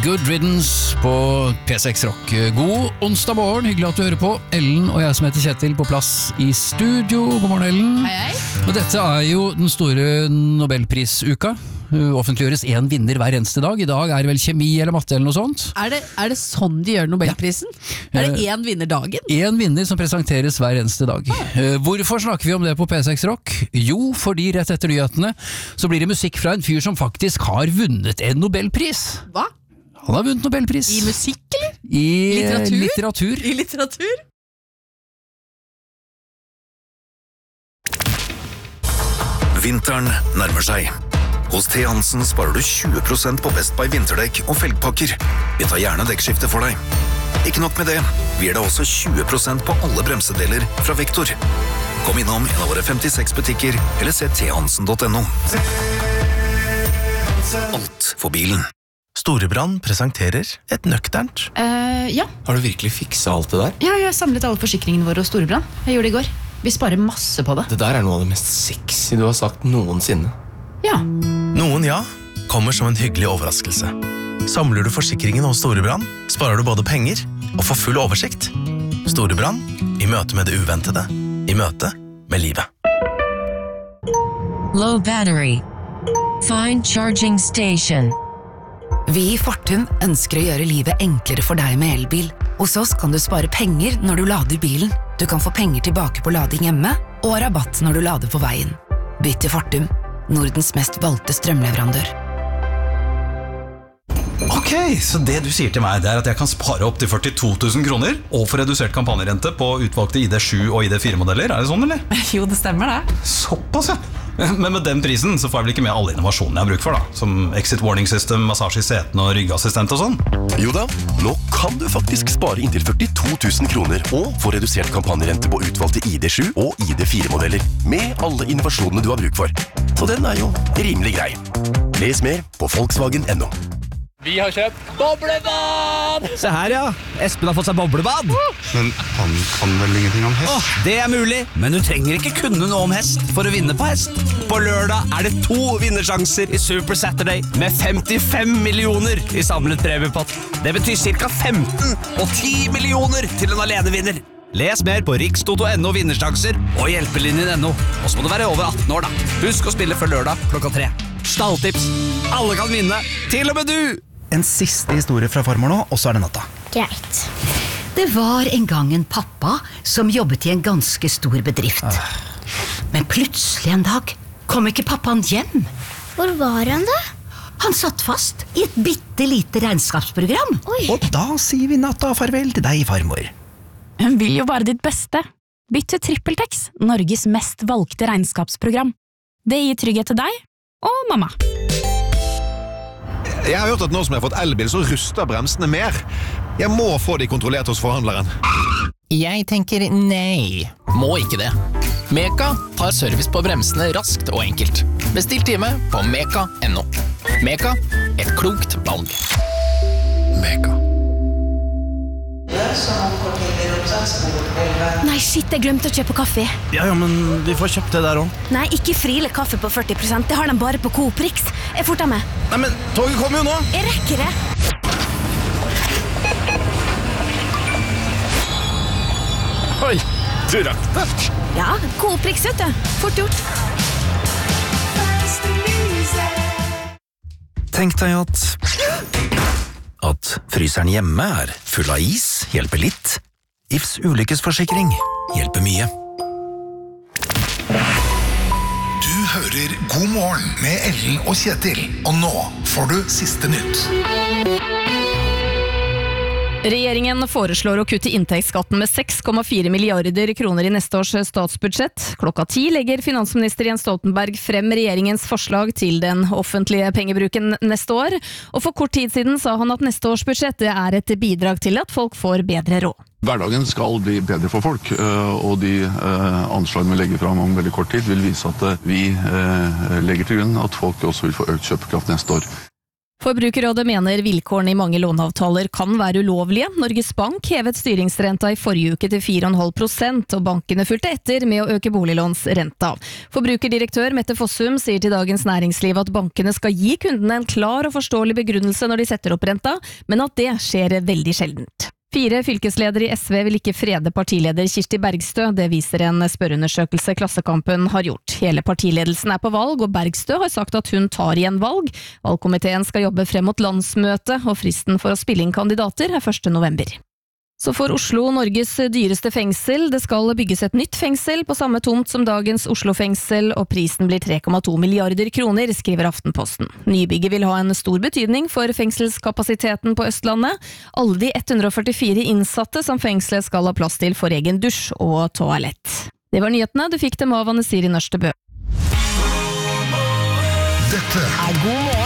Good Riddance på P6 Rock. God onsdag morgen, hyggelig at du hører på. Ellen og jeg som heter Kjetil på plass i studio. God morgen, Ellen. Hei. Og dette er jo den store Nobelprisuka. Offentliggjøres en vinner hver eneste dag. I dag er det vel kjemi eller matte eller noe sånt. Er det sånn de gjør Nobelprisen? Ja. Er det en vinner dagen? En vinner som presenteres hver eneste dag. Hvorfor snakker vi om det på P6 Rock? Jo, fordi rett etter nyhetene så blir det musikk fra en fyr som faktisk har vunnet en Nobelpris. Hva? Han har vunnet Nobelpris. I musikk, eller? I litteratur. I litteratur? Vinteren nærmer seg. Hos T. Hansen sparer du 20% på Best Buy vinterdekk og felgpakker. Vi tar gjerne dekkskifte for deg. Ikke nok med det, vi gir deg også 20% på alle bremsedeler fra Vektor. Kom innom en av våre 56 butikker, eller se thansen.no. Alt for bilen. Storebrand presenterer et nøkternt. Ja. Har du virkelig fikset alt det der? Ja, jeg har samlet alle forsikringene våre hos Storebrand. Jeg gjorde det i går. Vi sparer masse på det. Det der er noe av det mest sexy du har sagt noensinne. Ja. Noen ja, kommer som en hyggelig overraskelse. Samler du forsikringen hos Storebrand, sparer du både penger og får full oversikt. Storebrand, i møte med det uventede, i møte med livet. Low battery. Find charging station. Vi i Fortum ønsker å gjøre livet enklere for deg med elbil. Hos oss kan du spare penger når du lader bilen. Du kan få penger tilbake på lading hjemme, og rabatt når du lader på veien. Bytt til Fortum, Nordens mest valgte strømleverandør. Ok, så det du sier til meg, det er at jeg kan spare opp til 42 000 kroner og få redusert kampanjerente på utvalgte ID7 og ID4-modeller. Er det sånn, eller? Jo, det stemmer det. Såpass, ja. Men med den prisen så får jeg vel ikke med alle innovasjonene jeg har bruk for da, som exit warning system, massasje i setene og ryggassistent og sånn. Jo da, nå kan du faktisk spare inntil 42 000 kroner og få redusert kampanjerente på utvalgte ID7 og ID4-modeller med alle innovasjonene du har bruk for. Så den er jo rimelig grei. Les mer på Volkswagen.no. Vi har kjøpt boblebad! Se her, ja. Espen har fått seg boblebad. Men han kan vel ingenting om hest? Det er mulig, men du trenger ikke kunne noe om hest for å vinne på hest. På lørdag er det 2 vinnersjanser i Super Saturday med 55 millioner i samlet premiepott. Det betyr ca. 15 og 10 millioner til en alenevinner. Les mer på rikstoto.no vinnersjanser og hjelpelinjen.no. Og så må du være over 18 år da. Husk å spille før lørdag klokka 3. Stalltips. Alle kan vinne, til og med du! En siste historie fra farmor nå, og så er det natta. Greit. Det var en gang en pappa som jobbet i en ganske stor bedrift. Men plutselig en dag kom ikke pappaen hjem. Hvor var han da? Han satt fast i et bittelite regnskapsprogram. Oi. Og da sier vi natta farvel til deg, farmor. Hun vil jo være ditt beste. Bytt til TrippelTex, Norges mest valgte regnskapsprogram. Det gir trygghet til deg og mamma. Jeg har hørt at nå som jeg har fått elbil, så ruster bremsene mer. Jeg må få de kontrollert hos forhandleren. Jeg tenker nei. Må ikke det. Meka tar service på bremsene raskt og enkelt. Bestill time på meka.no. Meka, et klokt valg. Meka. Nei, shit, jeg glemte å kjøpe kaffe. Ja, men vi får kjøpt det der også. Nei, ikke Friele kaffe på 40%. Det har de bare på Coop Rix. Jeg forter meg. Nei, men toget kommer jo nå. Jeg rekker det. Oi, du rakk det. Ja, Coop Rix, vet du. Fort gjort. Tenk deg at fryseren hjemme er full av is, hjelper litt. Ifs ulykkesforsikring hjelper mye. Du hører God morgen med Ellen og Kjetil, og nå får du siste nytt. Regjeringen foreslår å kutte inntektsskatten med 6,4 milliarder kroner i neste års statsbudsjett. Klokka 10 legger finansminister Jens Stoltenberg frem regjeringens forslag til den offentlige pengebruken neste år. Og for kort tid siden sa han at neste års budsjett er et bidrag til at folk får bedre råd. Hverdagen skal bli bedre for folk, og de anslagene vi legger fram om veldig kort tid vil vise at vi legger til grunn at folk også vil få økt kjøpekraft neste år. Forbrukerrådet mener vilkårene i mange låneavtaler kan være ulovlige. Norges Bank hevet styringsrenta i forrige uke til 4,5%, og bankene fulgte etter med å øke boliglånsrenta. Forbrukerdirektør Mette Fossum sier til Dagens Næringsliv at bankene skal gi kundene en klar og forståelig begrunnelse når de setter opp renta, men at det skjer veldig sjeldent. 4 fylkesledere i SV vil ikke frede partileder Kirsti Bergstø, det viser en spørreundersøkelse Klassekampen har gjort. Hele partiledelsen på valg, og Bergstø har sagt at hun tar igjen valg. Valgkomiteen skal jobbe frem mot landsmøte, og fristen for å spille inn kandidater 1. november. Så får Oslo Norges dyreste fengsel. Det skal bygges et nytt fengsel på samme tomt som dagens Oslo-fengsel, og prisen blir 3,2 milliarder kroner, skriver Aftenposten. Nybygget vil ha en stor betydning for fengselskapasiteten på Østlandet. Alle de 144 innsatte som fengselet skal ha plass til for egen dusj og toalett. Det var nyhetene, du fikk dem av Anne Siri Nørstebø. Dette God morgen.